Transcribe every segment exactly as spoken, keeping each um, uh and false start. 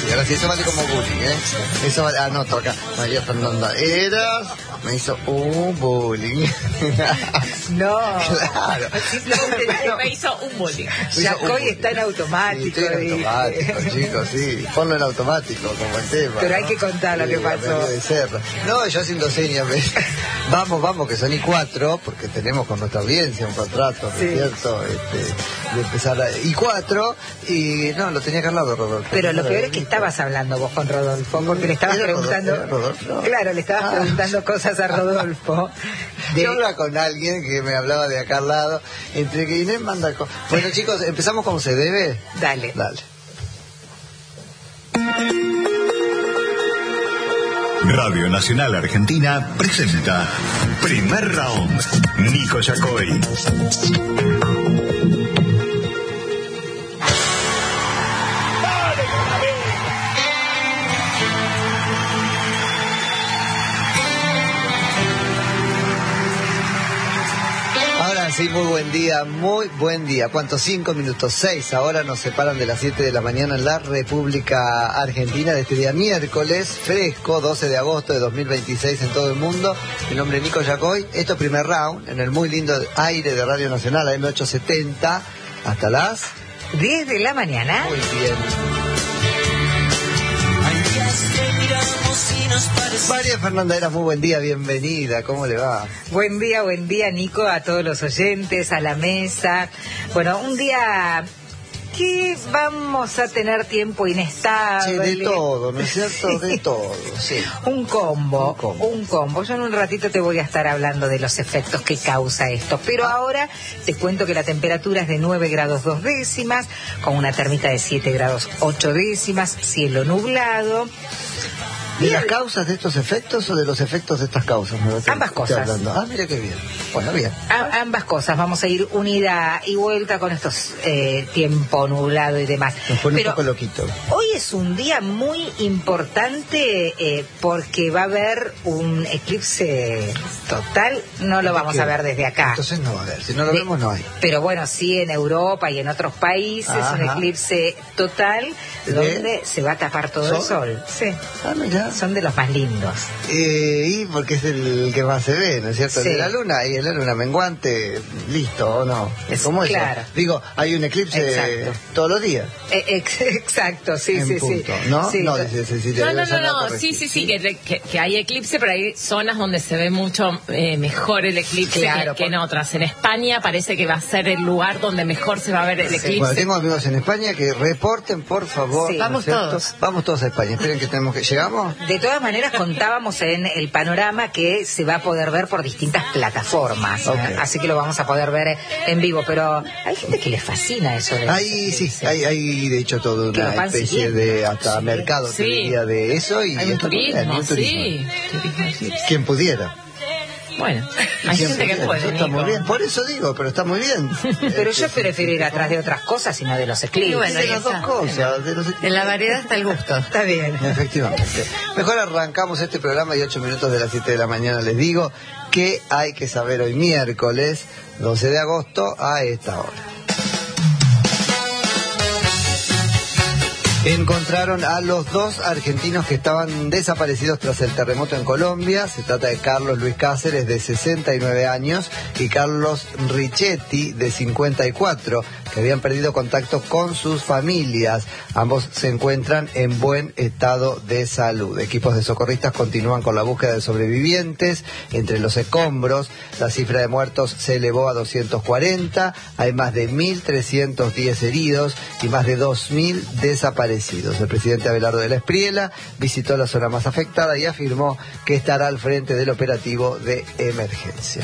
Ahora sí, eso vale como bullying, ¿eh? Eso vale, anoto acá. María Fernanda Eras me hizo un bullying. No, claro. Simplemente Pero me hizo un bullying. Yacoy está en automático. Sí, estoy en automático, chicos, sí. Ponlo en automático, como el tema. Pero ¿no? hay que contar lo Sí, que pasó. de Serra. No, yo haciendo señas. Me... Vamos, vamos, que son y cuatro, porque tenemos con nuestra audiencia un contrato, ¿no es Sí. cierto? Este, de empezar a... Y cuatro, y no, lo tenía Carlado, Rodolfo. Pero lo Era peor es que bonito. estabas hablando vos con Rodolfo, porque le estabas ¿Era preguntando... Rodolfo? ¿Era Rodolfo? Claro, le estabas Ah. preguntando cosas a Rodolfo. De... Yo hablaba con alguien que me hablaba de acá al lado, entre que Inés manda... co- Bueno, chicos, ¿empezamos como se debe? Dale. Dale. Radio Nacional Argentina presenta Primer Round. Nico Yacoy. Ahora sí, muy buen día, muy buen día. ¿Cuántos? Cinco minutos, seis. Ahora nos separan de las siete de la mañana en la República Argentina de este día miércoles, fresco, doce de agosto de dos mil veintiséis en todo el mundo. Mi nombre es Nico Yacoy. Esto es Primer Round, en el muy lindo aire de Radio Nacional, A M ochocientos setenta, hasta las... diez de la mañana. Muy bien. María Fernanda Eras, muy buen día, bienvenida, ¿cómo le va? Buen día, buen día, Nico, a todos los oyentes, a la mesa. Bueno, un día que vamos a tener tiempo Sí, inestable. de todo, ¿no es cierto? Sí. De todo, sí. Un combo, Un combo. un combo. Yo en un ratito te voy a estar hablando de los efectos que causa esto. Pero ahora te cuento que la temperatura es de nueve grados dos décimas, con una termita de siete grados ocho décimas, cielo nublado. ¿De las causas de estos efectos o de los efectos de estas causas? ¿No? Ambas Estoy cosas. hablando. Ah, mira qué bien. Bueno, bien. A- ambas cosas, vamos a ir unida y vuelta con estos eh, tiempo nublado y demás. Me pone Pero un poco loquito. hoy es un día muy importante eh, porque va a haber un eclipse total, no lo vamos ¿Qué? a ver desde acá. Entonces no va a haber. Si no lo De- vemos, no hay. Pero bueno, sí en Europa y en otros países, Ajá. un eclipse total ¿De? donde se va a tapar todo el ¿Sol? sol. Sí, Ah, mira. son de los más lindos. Eh, y porque es el que más se ve, ¿no es cierto? Sí. El de la luna y el de la luna menguante, listo, ¿o no? Es como Claro. eso. Digo, hay un eclipse Exacto. todos los días. Eh, ex- exacto, sí, en sí, punto, sí. ¿no? Sí, no, to- dice Cecilia. No, no, esa no, no, corregí. sí, sí, sí, que, que, que hay eclipse, pero hay zonas donde se ve mucho eh, mejor el eclipse Claro, que, que en por- otras. En España parece que va a ser el lugar donde mejor se va a ver el eclipse. Bueno, tengo amigos en España que reporten, por favor. Sí. ¿no es Vamos cierto? todos. Vamos todos a España. Esperen que tenemos que... ¿Llegamos? De todas maneras contábamos en el panorama que se va a poder ver por distintas plataformas, Ok. ¿eh? Así que lo vamos a poder ver en vivo, pero hay gente que le fascina eso de Hay, sí, hay, hay de hecho toda Que lo una van especie siguiendo. de hasta mercado, te Sí. diría, de eso. Y Hay un está muy bien, turismo, hay un turismo. sí. Turismo eclipse. Quien pudiera. Bueno, hay Quien gente que pudiera. puede, Eso está muy Nico. bien. Por eso digo, pero está muy bien. Pero yo Este, prefiero ir atrás de otras cosas y no de los eclipses. Y bueno, de ahí las dos está. cosas. De los... En la variedad está el gusto. Está bien. Efectivamente. Mejor arrancamos este programa y ocho minutos de las siete de la mañana les digo que hay que saber hoy miércoles doce de agosto a esta hora. Encontraron a los dos argentinos que estaban desaparecidos tras el terremoto en Colombia. Se trata de Carlos Luis Cáceres, de sesenta y nueve años, y Carlos Richetti, de cincuenta y cuatro, que habían perdido contacto con sus familias. Ambos se encuentran en buen estado de salud. Equipos de socorristas continúan con la búsqueda de sobrevivientes entre los escombros. La cifra de muertos se elevó a doscientos cuarenta. Hay más de mil trescientos diez heridos y más de dos mil desaparecidos. El presidente Abelardo de la Espriela visitó la zona más afectada y afirmó que estará al frente del operativo de emergencia.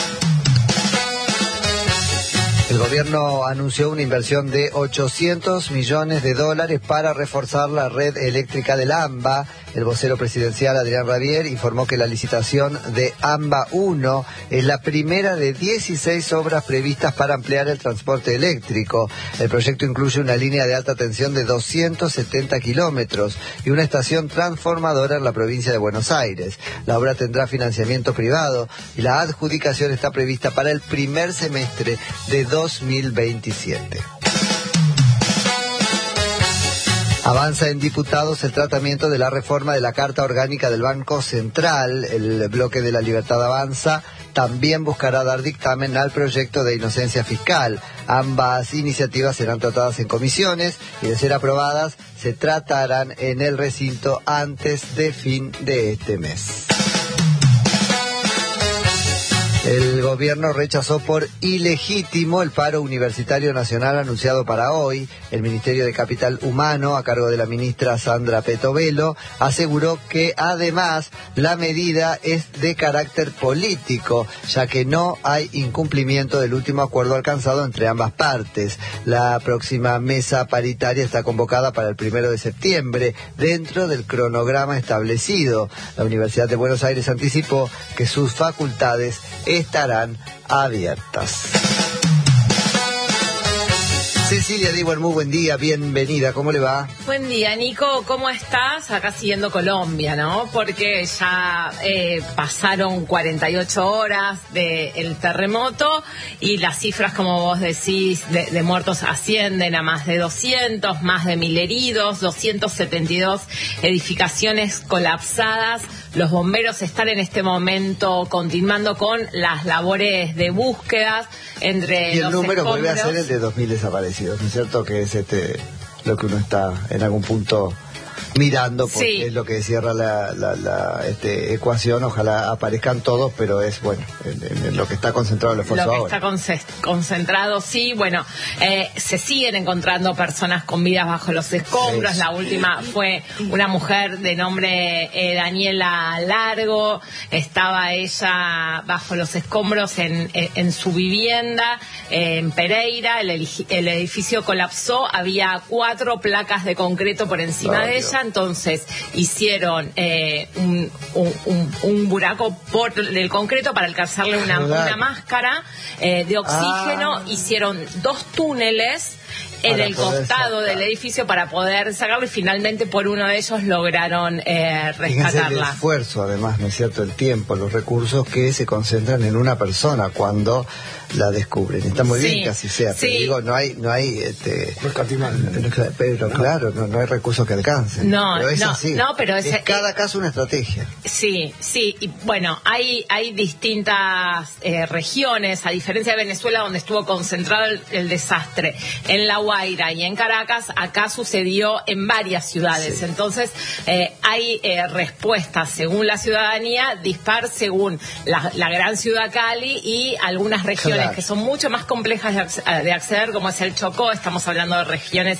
El gobierno anunció una inversión de ochocientos millones de dólares para reforzar la red eléctrica del AMBA. El vocero presidencial Adrián Rabier informó que la licitación de AMBA uno es la primera de dieciséis obras previstas para ampliar el transporte eléctrico. El proyecto incluye una línea de alta tensión de doscientos setenta kilómetros y una estación transformadora en la provincia de Buenos Aires. La obra tendrá financiamiento privado y la adjudicación está prevista para el primer semestre de dos mil veintisiete. Avanza en diputados el tratamiento de la reforma de la Carta Orgánica del Banco Central. El bloque de la Libertad Avanza también buscará dar dictamen al proyecto de inocencia fiscal. Ambas iniciativas serán tratadas en comisiones y, de ser aprobadas, se tratarán en el recinto antes de fin de este mes. El gobierno rechazó por ilegítimo el paro universitario nacional anunciado para hoy. El Ministerio de Capital Humano, a cargo de la ministra Sandra Petovelo, aseguró que además la medida es de carácter político, ya que no hay incumplimiento del último acuerdo alcanzado entre ambas partes. La próxima mesa paritaria está convocada para el primero de septiembre, dentro del cronograma establecido. La Universidad de Buenos Aires anticipó que sus facultades estarán abiertas. Cecilia Diwer, muy buen día, bienvenida, ¿cómo le va? Buen día, Nico, ¿cómo estás? Acá siguiendo Colombia, ¿no? Porque ya eh, pasaron cuarenta y ocho horas del terremoto y las cifras, como vos decís, de, de muertos ascienden a más de doscientos, más de mil heridos, doscientas setenta y dos edificaciones colapsadas. Los bomberos están en este momento continuando con las labores de búsqueda entre y el los número escombros. Vuelve a ser el de dos mil desaparecidos, ¿no es cierto? Que es este lo que uno está en algún punto mirando, porque sí, es lo que cierra la, la, la este, ecuación. Ojalá aparezcan todos, pero es, bueno, en, en, en lo que está concentrado el esfuerzo Lo que ahora. está concentrado, sí, bueno, eh, se siguen encontrando personas con vidas bajo los escombros. Sí. La última fue una mujer de nombre eh, Daniela Largo. Estaba ella bajo los escombros en, en, en su vivienda eh, en Pereira. El, el edificio colapsó, había cuatro placas de concreto por encima oh, de Dios. ella. Entonces hicieron eh, un, un, un, un buraco por el concreto para alcanzarle una, Claro. una máscara eh, de oxígeno. Ah. Hicieron dos túneles en Para el poder costado sacar. del edificio para poder sacarlo, y finalmente por uno de ellos lograron eh, Fíjense el rescatarla. esfuerzo, además, ¿no es cierto? El tiempo, los recursos que se concentran en una persona cuando la descubren. Está muy Sí, bien que así sea, pero sí. digo, no hay, no hay, este, pero claro, no, no hay recursos que alcancen. No, pero es no, así. no, pero es, es- cada caso una estrategia. Sí, sí, y bueno, hay, hay distintas eh, regiones, a diferencia de Venezuela, donde estuvo concentrado el, el desastre, en La Guaira y en Caracas. Acá sucedió en varias ciudades. Sí. Entonces, eh, hay eh, respuestas según la ciudadanía, dispar según la, la gran ciudad Cali y algunas regiones Claro. que son mucho más complejas de, acce- de acceder, como es el Chocó. Estamos hablando de regiones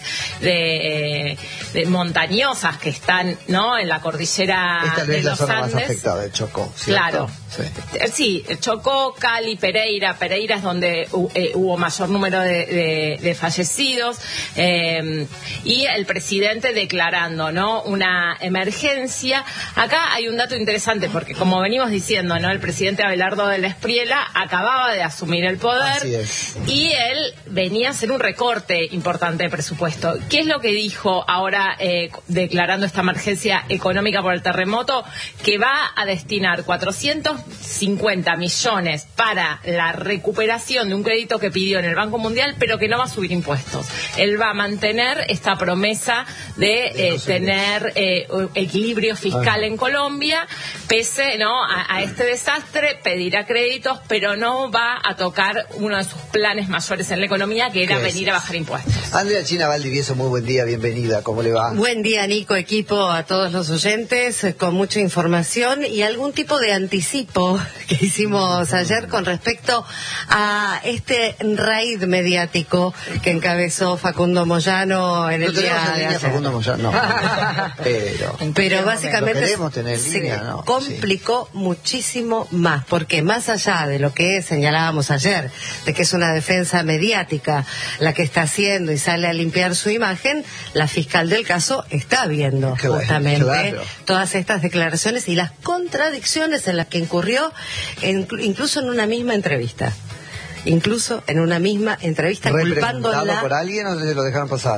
de, eh, de montañosas que están, ¿no?, en la cordillera Es tal de vez la los zona más Andes. afectada, el Chocó, ¿cierto? Claro. Sí. Eh, Sí, Chocó, Cali, Pereira. Pereira es donde hu- eh, hubo mayor número de, de- de fallecidos, eh, y el presidente declarando, ¿no?, una emergencia. Acá hay un dato interesante, porque como venimos diciendo, ¿no?, el presidente Abelardo del Espriella acababa de asumir el poder. Así es. Y él venía a hacer un recorte importante de presupuesto. ¿Qué es lo que dijo ahora, eh, declarando esta emergencia económica por el terremoto? Que va a destinar cuatrocientos cincuenta millones para la recuperación de un crédito que pidió en el Banco Mundial, pero que no va a subir impuestos. Él va a mantener esta promesa de eh, tener eh, equilibrio fiscal Ah. en Colombia, pese, ¿no?, a, a este desastre. Pedirá créditos, pero no va a tocar uno de sus planes mayores en la economía, que era ¿Qué es? venir a bajar impuestos. Andrea China Valdivieso, muy buen día, bienvenida, ¿cómo le va? Buen día, Nico, equipo, a todos los oyentes, eh, con mucha información y algún tipo de anticipo que hicimos ayer con respecto a este raid mediático que encabezó Facundo Moyano en el ¿No tenemos día en de línea ayer. Facundo Moyano? No, pero... Pero básicamente Lo queremos tener en se línea, ¿no? complicó muchísimo más, porque más allá de lo que señalábamos ayer, de que es una defensa mediática la que está haciendo y sale a limpiar su imagen, la fiscal del caso está viendo Claro, justamente claro. todas estas declaraciones y las contradicciones en las que incurrió, en- incluso en una misma entrevista. incluso en una misma entrevista culpándola. por alguien o se lo dejaron pasar?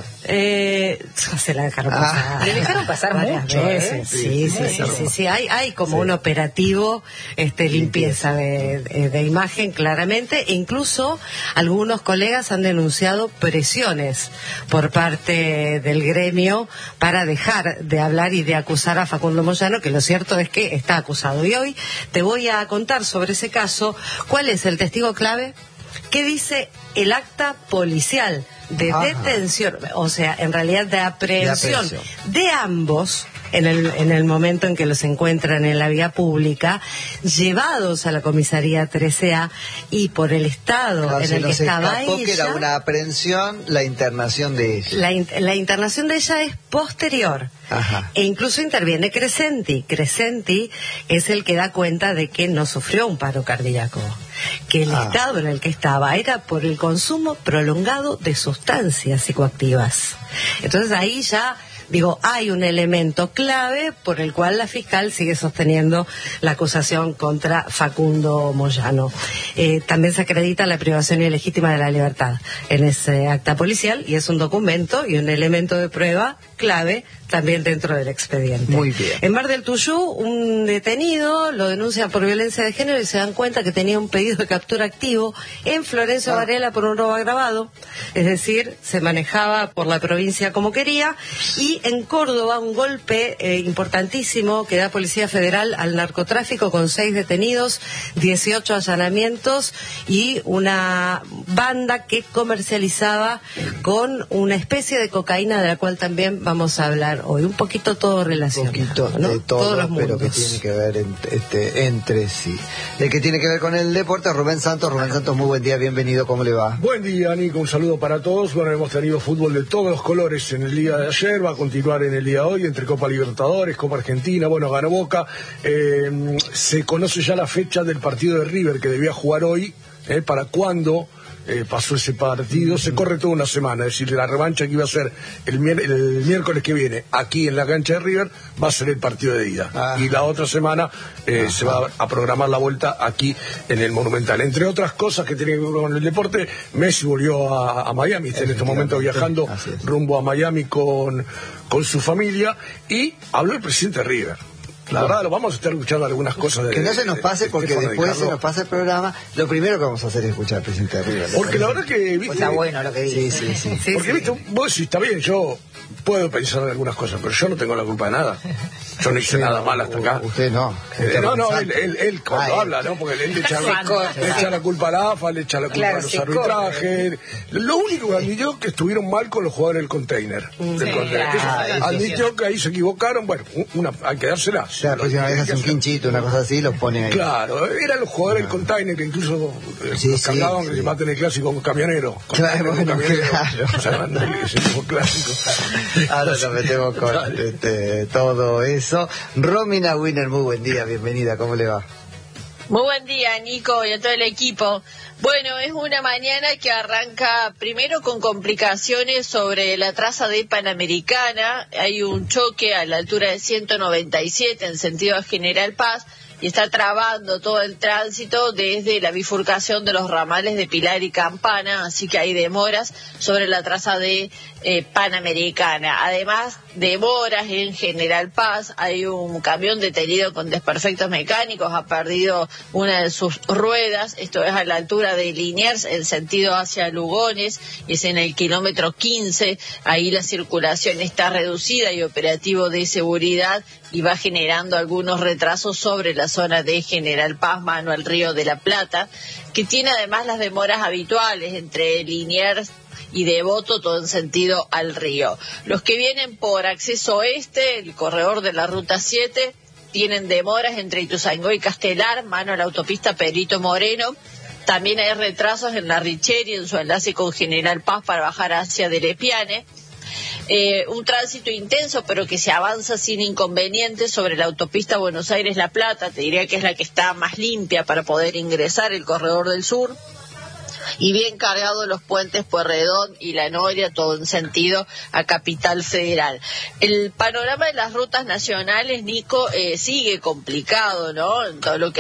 Eh, se la dejaron pasar. Ah, le dejaron pasar mucho, ¿eh? Sí, sí, sí, sí, sí, sí. Hay, hay como sí. un operativo, este, limpieza de, de, de imagen, claramente, e incluso algunos colegas han denunciado presiones por parte del gremio para dejar de hablar y de acusar a Facundo Moyano, que lo cierto es que está acusado. Y hoy te voy a contar sobre ese caso, cuál es el testigo clave, qué dice el acta policial de Ajá. detención, o sea, en realidad de aprehensión de, aprehensión. de ambos en el, en el momento en que los encuentran en la vía pública, llevados a la comisaría trece A, y por el estado claro, en el que estaba ella, que era una aprehensión, la internación de ella. La, in, la internación de ella es posterior. Ajá. E incluso interviene Crescenti. Crescenti es el que da cuenta de que no sufrió un paro cardíaco, que el ah. estado en el que estaba era por el consumo prolongado de sustancias psicoactivas. Entonces ahí ya, digo, hay un elemento clave por el cual la fiscal sigue sosteniendo la acusación contra Facundo Moyano. Eh, también se acredita la privación ilegítima de la libertad en ese acta policial, y es un documento y un elemento de prueba clave también dentro del expediente. Muy bien. En Mar del Tuyú, un detenido lo denuncian por violencia de género y se dan cuenta que tenía un pedido de captura activo en Florencio ah. Varela por un robo agravado, es decir, se manejaba por la provincia como quería. Y en Córdoba, un golpe eh, importantísimo que da Policía Federal al narcotráfico, con seis detenidos, dieciocho allanamientos y una banda que comercializaba con una especie de cocaína, de la cual también vamos a hablar hoy. Un poquito todo relacionado, un poquito ¿no? de todo, Todos los pero que tiene que ver entre, este, entre sí. El que tiene que ver con el deporte, Rubén Santos. Rubén Santos, muy buen día, bienvenido, ¿cómo le va? Buen día, Nico, un saludo para todos. Bueno, hemos tenido fútbol de todos los colores en el día de ayer, va a continuar en el día de hoy, entre Copa Libertadores, Copa Argentina, bueno, ganó Boca. Eh, se conoce ya la fecha del partido de River que debía jugar hoy, eh, para cuándo Eh, pasó ese partido, se corre toda una semana, es decir, la revancha que iba a ser el, el miércoles que viene aquí en la cancha de River va a ser el partido de ida, ah. y la otra semana eh, se va a programar la vuelta aquí en el Monumental. Entre otras cosas que tienen que ver con el deporte, Messi volvió a, a Miami, está en este momento viajando rumbo a Miami con, con su familia, y habló el presidente de River. La verdad, lo vamos a estar escuchando algunas cosas. De, que no se nos pase, de, de, porque de después se nos pasa el programa. Lo primero que vamos a hacer es escuchar al presidente de River. Porque la verdad que, viste, está bueno lo que dice. Sí, sí, sí. Porque, sí, viste, sí. vos decís, está bien, yo puedo pensar en algunas cosas, pero yo no tengo la culpa de nada. Yo no hice sí, nada no, mal hasta acá. Usted no. Eh, no, no, él, él, él cuando Ay, habla, ¿no? Porque él le echa, secó, le echa la culpa a la A F A, le echa la culpa claro, a los secó, arbitrajes. Lo único que admitió es que estuvieron mal con los jugadores del container. Sí, del container. claro, Eso, admitió que ahí se equivocaron, bueno, una, hay que dársela. O sea, la próxima vez hace un quinchito, una cosa así, los pone ahí. Claro, eran los jugadores del container que incluso eh, sí, los sí, cargaban, sí. que se maten el clásico con camionero. Con Claro, con bueno, camionero. claro. O sea, ese mismo clásico. Ahora nos metemos con este, todo eso. Romina Winner, muy buen día, bienvenida, ¿cómo le va? Muy buen día, Nico, y a todo el equipo. Bueno, es una mañana que arranca primero con complicaciones sobre la traza de Panamericana. Hay un choque a la altura de ciento noventa y siete en sentido a General Paz, y está trabando todo el tránsito desde la bifurcación de los ramales de Pilar y Campana, así que hay demoras sobre la traza de eh, Panamericana. Además, demoras en General Paz, hay un camión detenido con desperfectos mecánicos, ha perdido una de sus ruedas, esto es a la altura de Liniers, en sentido hacia Lugones, es en el kilómetro quince, ahí la circulación está reducida y operativo de seguridad, y va generando algunos retrasos sobre la zona de General Paz, mano al Río de la Plata, que tiene además las demoras habituales entre Liniers y Devoto, todo en sentido al río. Los que vienen por acceso oeste, el corredor de la ruta siete, tienen demoras entre Ituzaingó y Castelar, mano a la autopista Perito Moreno. También hay retrasos en la Richeri, en su enlace con General Paz para bajar hacia Delepiane. Eh, un tránsito intenso, pero que se avanza sin inconvenientes sobre la autopista Buenos Aires-La Plata, te diría que es la que está más limpia para poder ingresar el corredor del sur, y bien cargados los puentes Pueyrredón y La Noria, todo en sentido a Capital Federal. El panorama de las rutas nacionales, Nico, eh, sigue complicado, ¿no? En todo lo que